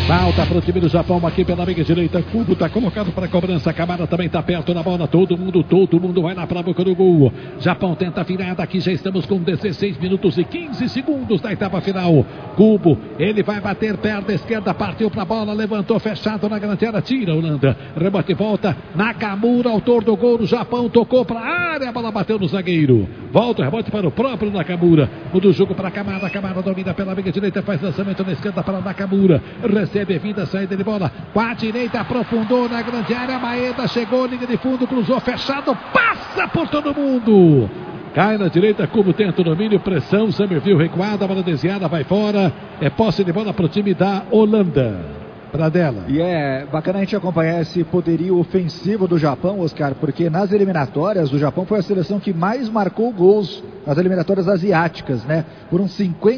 Falta para o time do Japão aqui pela meia direita. Kubo está colocado para a cobrança. Camara também está perto da bola. Todo mundo vai lá para a boca do gol. Japão tenta a virada aqui. Já estamos com 16 minutos e 15 segundos da etapa final. Kubo, ele vai bater perna esquerda. Partiu para a bola. Levantou fechado na grande área. Tira Holanda. Rebote e volta. Nakamura, autor do gol do Japão. Tocou para a área. A bola bateu no zagueiro. Volta o rebote para o próprio Nakamura. Muda o jogo para Camara. Camara domina pela meia direita. Faz lançamento na esquerda para Nakamura. Recebe a vinda, saída de bola. Com a direita, aprofundou na grande área. Maeda chegou, linha de fundo, cruzou, fechado. Passa por todo mundo. Cai na direita, Kubo tenta o domínio, pressão. Summerville recuada, bola desviada, vai fora. É posse de bola para o time da Holanda. Pradella. E é bacana a gente acompanhar esse poderio ofensivo do Japão, Oscar, porque nas eliminatórias o Japão foi a seleção que mais marcou gols nas eliminatórias asiáticas, né? Foram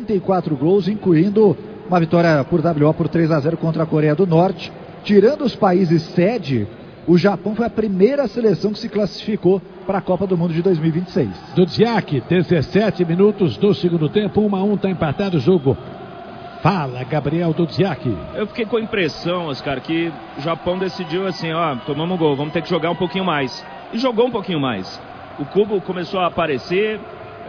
54 gols, incluindo uma vitória por WO por 3-0 contra a Coreia do Norte. Tirando os países sede, o Japão foi a primeira seleção que se classificou para a Copa do Mundo de 2026. Dudziak, 17 minutos do segundo tempo, 1-1, está empatado o jogo. Fala, Gabriel Dudziak. Eu fiquei com a impressão, Oscar, que o Japão decidiu assim, ó, tomamos um gol, vamos ter que jogar um pouquinho mais. E jogou um pouquinho mais. O Kubo começou a aparecer,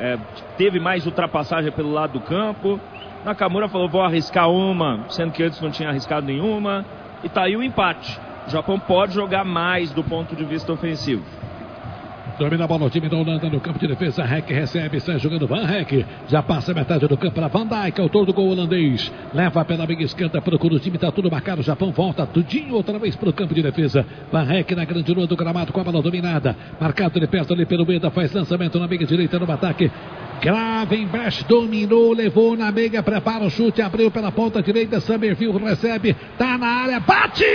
teve mais ultrapassagem pelo lado do campo. Nakamura falou, vou arriscar uma, sendo que antes não tinha arriscado nenhuma. E tá aí o empate. O Japão pode jogar mais do ponto de vista ofensivo. Domina a bola o time da Holanda no campo de defesa. Heck recebe, sai jogando Van Heck. Já passa a metade do campo para Van Dijk, autor do gol holandês. Leva pela meia esquerda, procura o time, tá tudo marcado. O Japão volta tudinho outra vez para o campo de defesa. Van Heck na grande lua do gramado com a bola dominada. Marcado de perto ali pelo meio, faz lançamento na meia direita no ataque. Gravenberch dominou, levou na meia, prepara o chute, abriu pela ponta direita. Summerville recebe, tá na área, bate!